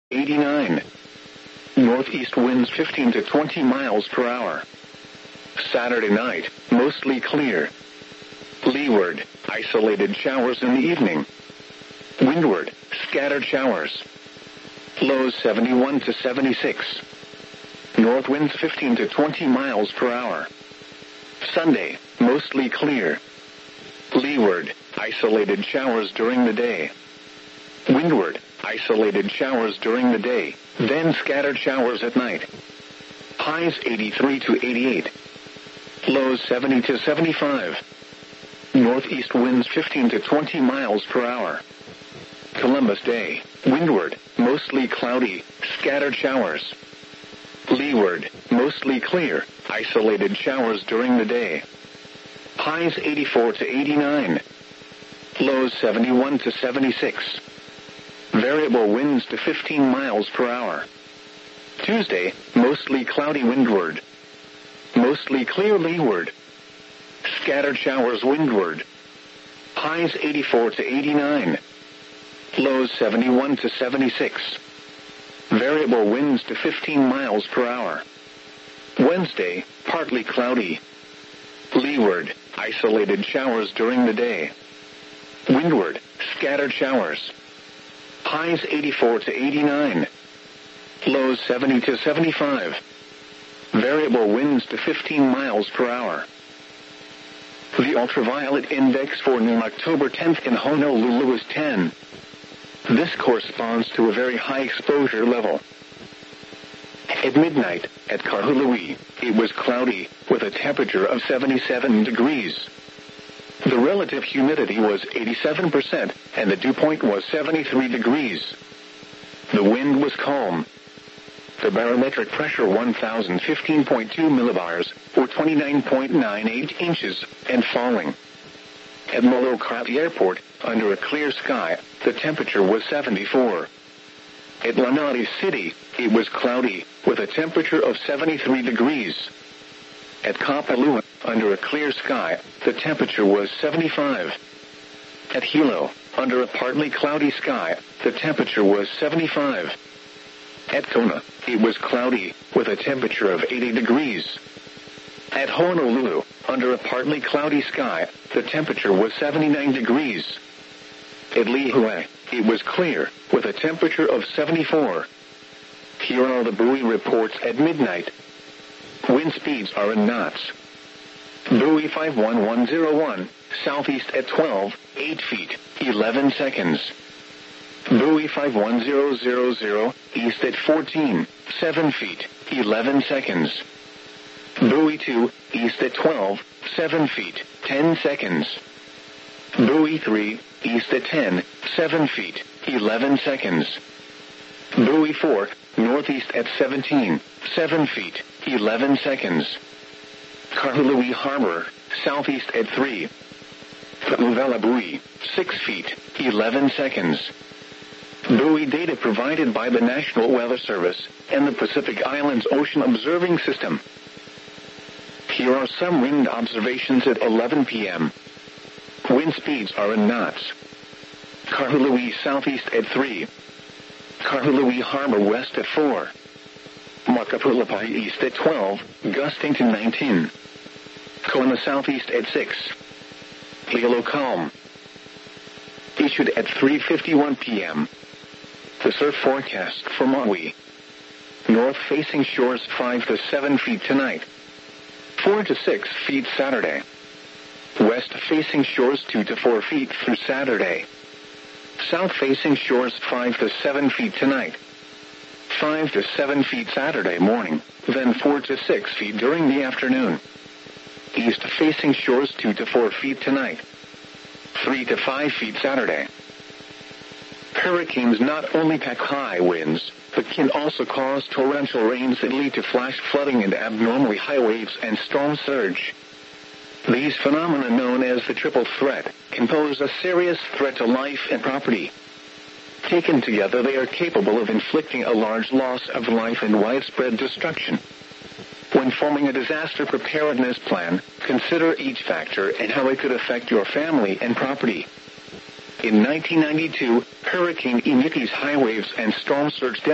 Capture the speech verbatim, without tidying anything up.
eighty-nine. Northeast winds fifteen to twenty miles per hour. Saturday night, mostly clear. Leeward, isolated showers in the evening. Windward, scattered showers. Lows seventy-one to seventy-six. North winds fifteen to twenty miles per hour. Sunday, mostly clear. Leeward, isolated showers during the day. Windward, isolated showers during the day, then scattered showers at night. Highs eighty-three to eighty-eight. Lows seventy to seventy-five. Northeast winds fifteen to twenty miles per hour. Columbus Day, windward, mostly cloudy, scattered showers. Leeward, mostly clear, isolated showers during the day. Highs eighty-four to eighty-nine. Lows seventy-one to seventy-six. Variable winds to fifteen miles per hour. Tuesday, mostly cloudy windward. Mostly clear leeward. Scattered showers windward. Highs eighty-four to eighty-nine. Lows seventy-one to seventy-six. Variable winds to fifteen miles per hour. Wednesday, partly cloudy. Leeward, isolated showers during the day. Windward, scattered showers. Highs eighty-four to eighty-nine. Lows seventy to seventy-five. Variable winds to fifteen miles per hour. The ultraviolet index for noon October tenth in Honolulu is ten. This corresponds to a very high exposure level. At midnight, at Kahului, it was cloudy, with a temperature of seventy-seven degrees. The relative humidity was eighty-seven percent, and the dew point was seventy-three degrees. The wind was calm. The barometric pressure one thousand fifteen point two millibars, or twenty-nine point nine eight inches, and falling. At Molokai Airport, under a clear sky, the temperature was seventy-four. At Lanai City, it was cloudy, with a temperature of seventy-three degrees. At Kapalua, under a clear sky, the temperature was seventy-five. At Hilo, under a partly cloudy sky, the temperature was seventy-five. At Kona, it was cloudy, with a temperature of eighty degrees. At Honolulu, under a partly cloudy sky, the temperature was seventy-nine degrees. At Lihue, it was clear, with a temperature of seventy-four. Here are the buoy reports at midnight. Wind speeds are in knots. Buoy five one one zero one, southeast at twelve, eight feet, eleven seconds. Buoy five one zero zero zero, east at fourteen, seven feet, eleven seconds. Buoy two, east at twelve, seven feet, ten seconds. Buoy three, east at ten, seven feet, eleven seconds. Buoy four, northeast at seventeen, seven feet, eleven seconds. Kahului Harbor, southeast at three. Uvela Buoy, six feet, eleven seconds. Buoy data provided by the National Weather Service and the Pacific Islands Ocean Observing System. Here are some wind observations at eleven p.m. Wind speeds are in knots. Kahului southeast at three. Kahului Harbor west at four. Makapulapai east at twelve, gusting to nineteen. Kona southeast at six. Hilo calm. Issued at three fifty-one p.m. The surf forecast for Maui. North-facing shores five to seven feet tonight. four to six feet Saturday. West-facing shores two to four feet through Saturday. South-facing shores five to seven feet tonight. five to seven feet Saturday morning, then four to six feet during the afternoon. East-facing shores two to four feet tonight. three to five feet Saturday. Hurricanes not only pack high winds, but can also cause torrential rains that lead to flash flooding and abnormally high waves and storm surge. These phenomena, known as the triple threat, can pose a serious threat to life and property. Taken together, they are capable of inflicting a large loss of life and widespread destruction. When forming a disaster preparedness plan, consider each factor and how it could affect your family and property. In nineteen ninety-two, Hurricane Iniki's high waves and storm surge